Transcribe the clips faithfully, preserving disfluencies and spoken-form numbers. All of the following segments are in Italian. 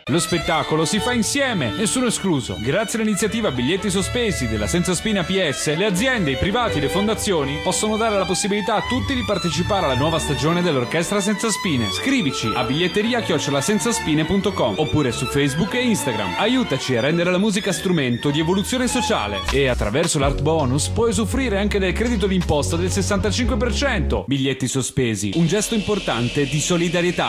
Lo spettacolo si fa insieme, nessuno escluso. Grazie all'iniziativa Biglietti Sospesi della Senza Spine A P S, le aziende, i privati e le fondazioni possono dare la possibilità a tutti di partecipare alla nuova stagione dell'Orchestra Senza Spine. Scrivici a biglietteria chiocciola senzaspine punto com oppure su Facebook e Instagram. Aiutaci a rendere la musica strumento di evoluzione sociale e attraverso l'Art Bonus puoi usufruire anche del credito d'imposta del sessantacinque per cento. Biglietti Sospesi, un gesto importante di solidarietà.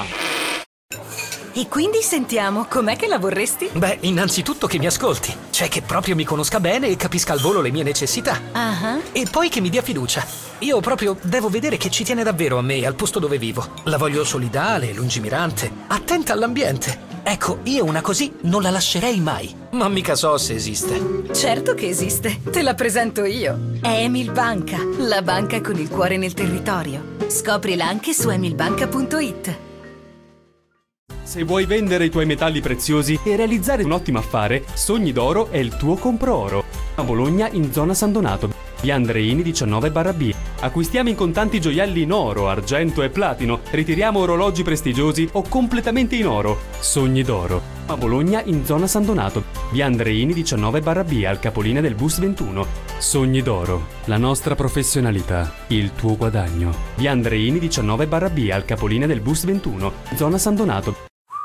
E quindi sentiamo, com'è che la vorresti? Beh, innanzitutto che mi ascolti, cioè che proprio mi conosca bene e capisca al volo le mie necessità. Uh-huh. E poi che mi dia fiducia. Io proprio devo vedere che ci tiene davvero a me, al posto dove vivo. La voglio solidale, lungimirante, attenta all'ambiente. Ecco, io una così non la lascerei mai. Ma mica so se esiste. Certo che esiste, te la presento io. È Emil Banca, la banca con il cuore nel territorio. Scoprila anche su emilbanca punto it. Se vuoi vendere i tuoi metalli preziosi e realizzare un ottimo affare, Sogni d'Oro è il tuo compro-oro. A Bologna, in zona San Donato, via Andreini diciannove barra B. Acquistiamo in contanti gioielli in oro, argento e platino. Ritiriamo orologi prestigiosi o completamente in oro. Sogni d'Oro. A Bologna, in zona San Donato, via Andreini diciannove barra B, al capolinea del bus ventuno. Sogni d'Oro. La nostra professionalità, il tuo guadagno. Via Andreini diciannove barra B, al capolinea del bus ventuno, zona San Donato.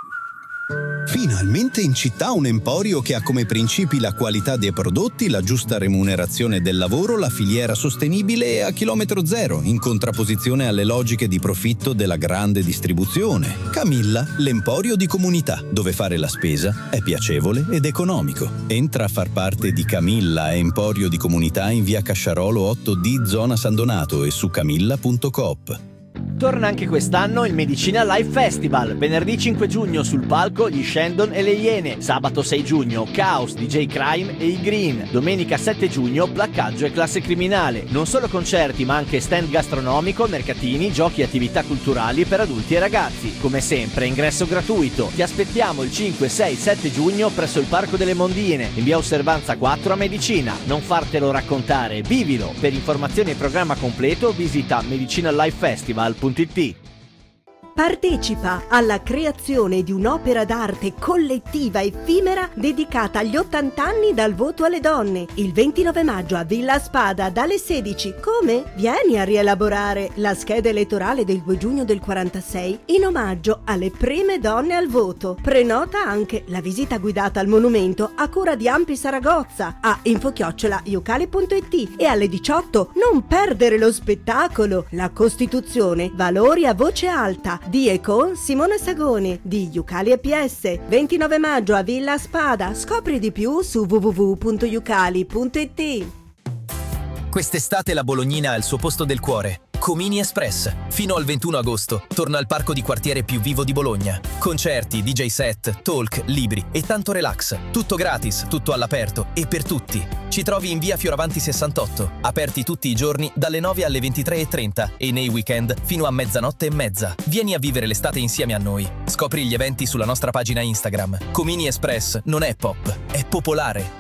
Finalmente in città un emporio che ha come principi la qualità dei prodotti, la giusta remunerazione del lavoro, la filiera sostenibile e a chilometro zero, in contrapposizione alle logiche di profitto della grande distribuzione. Camilla, l'emporio di comunità, dove fare la spesa è piacevole ed economico. Entra a far parte di Camilla, emporio di comunità in via Casciarolo otto D, zona San Donato, e su camilla punto coop. Torna anche quest'anno il Medicina Live Festival. Venerdì cinque giugno sul palco gli Shandon e le Iene. Sabato sei giugno Chaos, D J Crime e i Green. Domenica sette giugno Placcaggio e Classe Criminale. Non solo concerti ma anche stand gastronomico, mercatini, giochi e attività culturali per adulti e ragazzi. Come sempre ingresso gratuito. Ti aspettiamo il cinque, sei, sette giugno presso il Parco delle Mondine in via Osservanza quattro a Medicina. Non fartelo raccontare, vivilo. Per informazioni e programma completo visita medicinalivefestival punto it. Partecipa alla creazione di un'opera d'arte collettiva effimera dedicata agli ottanta anni dal voto alle donne. Il ventinove maggio a Villa Spada dalle sedici. Come? Vieni a rielaborare la scheda elettorale del due giugno del quarantasei in omaggio alle prime donne al voto. Prenota anche la visita guidata al monumento a cura di Ampi Saragozza a info chiocciola iucali punto it e alle diciotto non perdere lo spettacolo La Costituzione, valori a voce alta di e con Simona Sagoni di Iucali A P S. ventinove maggio a Villa Spada. Scopri di più su w w w punto iucali punto it. Quest'estate la Bolognina ha il suo posto del cuore. Comini Express. Fino al ventuno agosto torna al parco di quartiere più vivo di Bologna. Concerti, D J set, talk, libri e tanto relax. Tutto gratis, tutto all'aperto e per tutti. Ci trovi in via Fioravanti sessantotto, aperti tutti i giorni dalle nove alle ventitré e trenta e nei weekend fino a mezzanotte e mezza. Vieni a vivere l'estate insieme a noi. Scopri gli eventi sulla nostra pagina Instagram. Comini Express non è pop, è popolare.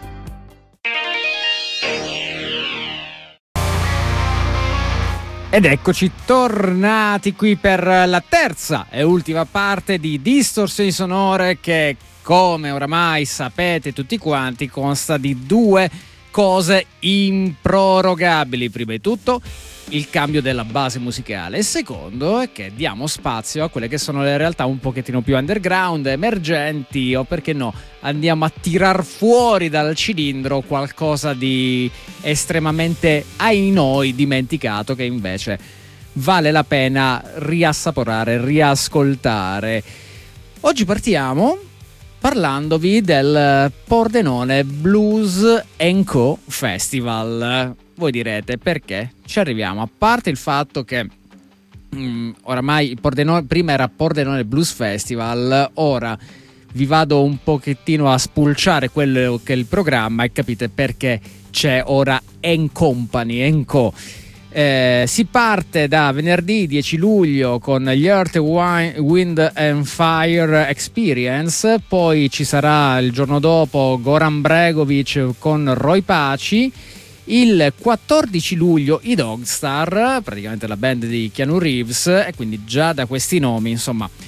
Ed eccoci tornati qui per la terza e ultima parte di Distorsioni Sonore che, come oramai sapete tutti quanti, consta di due cose improrogabili. Prima di tutto il cambio della base musicale e secondo è che diamo spazio a quelle che sono le realtà un pochettino più underground, emergenti, o perché no andiamo a tirar fuori dal cilindro qualcosa di estremamente, ai noi, dimenticato, che invece vale la pena riassaporare, riascoltare. Oggi partiamo parlandovi del Pordenone Blues and Co Festival. Voi direte perché? Ci arriviamo. A parte il fatto che mh, oramai il Pordenone, prima era Pordenone Blues Festival, ora vi vado un pochettino a spulciare quello che è il programma e capite perché c'è ora And Company, and Co. Eh, si parte da venerdì dieci luglio con gli Earth, Wind and Fire Experience, poi ci sarà il giorno dopo Goran Bregovic con Roy Paci. Il quattordici luglio i Dogstar, praticamente la band di Keanu Reeves, e quindi già da questi nomi insomma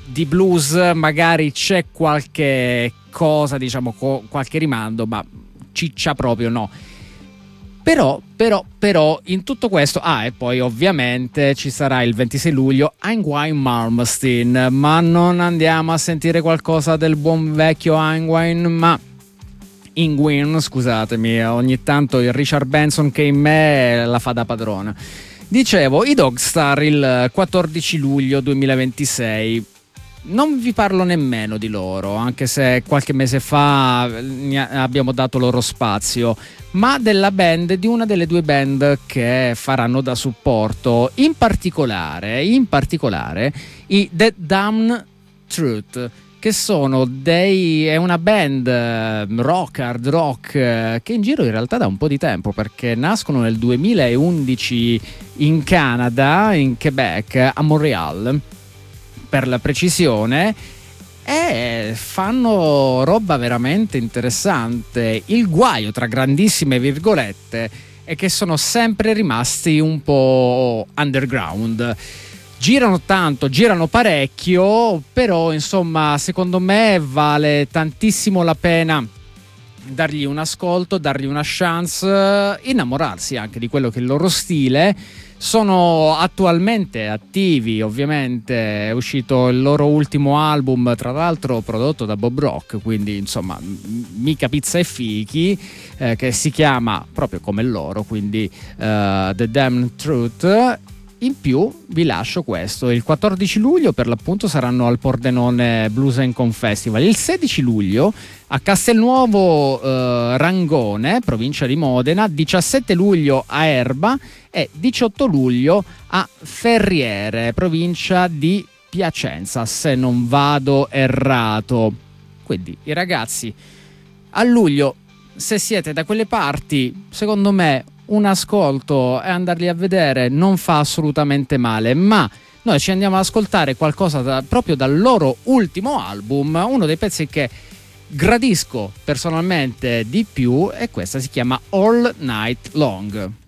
di blues magari c'è qualche cosa, diciamo, co- qualche rimando, ma ciccia proprio no. Però, però, però, in tutto questo, ah, e poi ovviamente ci sarà il ventisei luglio Yngwie Malmsteen, ma non andiamo a sentire qualcosa del buon vecchio Yngwie, ma Yngwie, scusatemi, ogni tanto il Richard Benson che in me la fa da padrona. Dicevo, i Dogstar il quattordici luglio duemilaventisei. Non vi parlo nemmeno di loro, anche se qualche mese fa abbiamo dato loro spazio, ma della band, di una delle due band che faranno da supporto, in particolare, in particolare i The Damned Truth, che sono dei, è una band rock, hard rock, che è in giro in realtà da un po' di tempo, perché nascono nel duemilaundici in Canada, in Quebec, a Montreal per la precisione, e fanno roba veramente interessante. Il guaio, tra grandissime virgolette, è che sono sempre rimasti un po' underground. Girano tanto, girano parecchio, però insomma secondo me vale tantissimo la pena dargli un ascolto, dargli una chance, innamorarsi anche di quello che è il loro stile. Sono attualmente attivi, ovviamente è uscito il loro ultimo album, tra l'altro prodotto da Bob Rock, quindi insomma mica pizza e fichi, eh, che si chiama proprio come loro, quindi uh, The Damned Truth. In più vi lascio questo: il quattordici luglio per l'appunto saranno al Pordenone Blues and Con Festival, il sedici luglio a Castelnuovo eh, Rangone, provincia di Modena, diciassette luglio a Erba e diciotto luglio a Ferriere, provincia di Piacenza, se non vado errato. Quindi i ragazzi a luglio, se siete da quelle parti, secondo me un ascolto e andarli a vedere non fa assolutamente male, ma noi ci andiamo ad ascoltare qualcosa da, proprio dal loro ultimo album, uno dei pezzi che gradisco personalmente di più, e questa si chiama All Night Long.